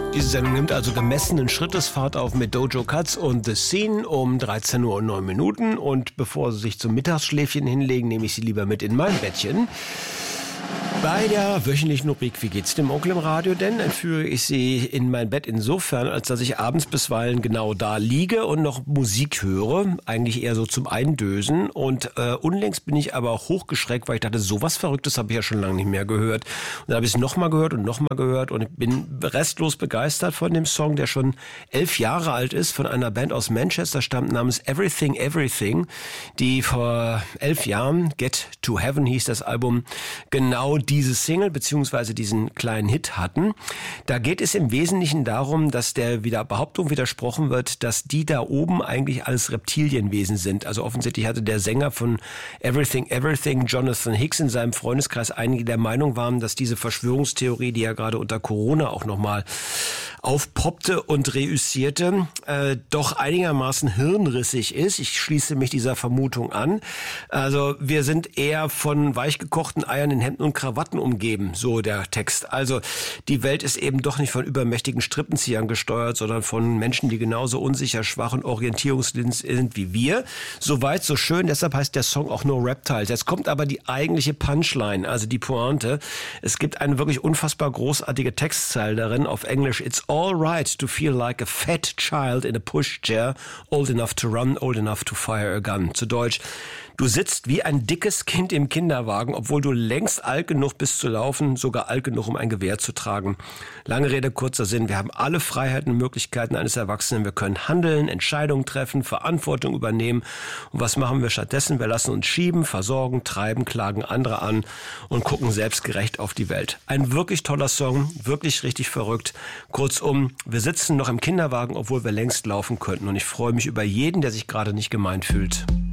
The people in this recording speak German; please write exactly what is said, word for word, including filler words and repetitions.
Diese Sendung nimmt also gemessenen Schrittesfahrt auf mit Dojo Cuts und The Scene um dreizehn Uhr und neun Minuten. Und bevor Sie sich zum Mittagsschläfchen hinlegen, nehme ich Sie lieber mit in mein Bettchen. Bei der wöchentlichen Rubrik Wie geht's dem Onkel im Radio? Denn entführe ich Sie in mein Bett insofern, als dass ich abends bisweilen genau da liege und noch Musik höre. Eigentlich eher so zum Eindösen. Und äh, unlängst bin ich aber auch hochgeschreckt, weil ich dachte, sowas Verrücktes habe ich ja schon lange nicht mehr gehört. Und dann habe ich es nochmal gehört und nochmal gehört und ich bin restlos begeistert von dem Song, der schon elf Jahre alt ist, von einer Band aus Manchester stammt namens Everything Everything, die vor elf Jahren, Get to Heaven hieß das Album, genau diese Single bzw. diesen kleinen Hit hatten. Da geht es im Wesentlichen darum, dass der wieder Behauptung widersprochen wird, dass die da oben eigentlich alles Reptilienwesen sind. Also offensichtlich hatte der Sänger von Everything Everything, Jonathan Hicks, in seinem Freundeskreis einige der Meinung waren, dass diese Verschwörungstheorie, die ja gerade unter Corona auch nochmal aufpoppte und reüssierte, äh, doch einigermaßen hirnrissig ist. Ich schließe mich dieser Vermutung an. Also wir sind eher von weichgekochten Eiern in Hemden und Krawatten umgeben, so der Text. Also die Welt ist eben doch nicht von übermächtigen Strippenziehern gesteuert, sondern von Menschen, die genauso unsicher, schwach und orientierungsblind sind wie wir. Soweit, so schön, deshalb heißt der Song auch No Reptiles. Jetzt kommt aber die eigentliche Punchline, also die Pointe. Es gibt eine wirklich unfassbar großartige Textzeile darin auf Englisch. It's all right to feel like a fat child in a pushchair, old enough to run, old enough to fire a gun. Zu Deutsch: Du sitzt wie ein dickes Kind im Kinderwagen, obwohl du längst alt genug bist zu laufen, sogar alt genug, um ein Gewehr zu tragen. Lange Rede, kurzer Sinn. Wir haben alle Freiheiten und Möglichkeiten eines Erwachsenen. Wir können handeln, Entscheidungen treffen, Verantwortung übernehmen. Und was machen wir stattdessen? Wir lassen uns schieben, versorgen, treiben, klagen andere an und gucken selbstgerecht auf die Welt. Ein wirklich toller Song, wirklich richtig verrückt. Kurzum, wir sitzen noch im Kinderwagen, obwohl wir längst laufen könnten. Und ich freue mich über jeden, der sich gerade nicht gemeint fühlt.